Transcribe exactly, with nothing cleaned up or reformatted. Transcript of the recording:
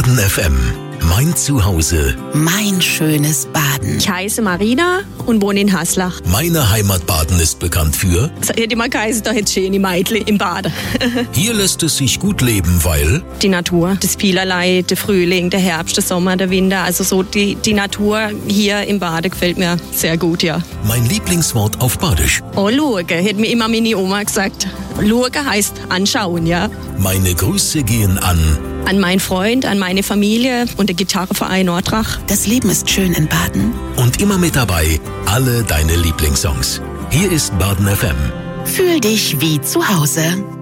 Baden F M. Mein Zuhause. Mein schönes Baden. Ich heiße Marina und wohne in Haslach. Meine Heimat Baden ist bekannt für... Es hätte immer geheißen, da hätte schöne Meidle im Baden. Hier lässt es sich gut leben, weil... Die Natur, das vielerlei, der Frühling, der Herbst, der Sommer, der Winter. Also so die, die Natur hier im Baden gefällt mir sehr gut, ja. Mein Lieblingswort auf Badisch. Oh, schauen, hätte mir immer meine Oma gesagt. Schauen heißt anschauen, ja. Meine Grüße gehen an... An meinen Freund, an meine Familie und der Gitarreverein Norddrach. Das Leben ist schön in Baden. Und immer mit dabei alle deine Lieblingssongs. Hier ist Baden F M. Fühl dich wie zu Hause.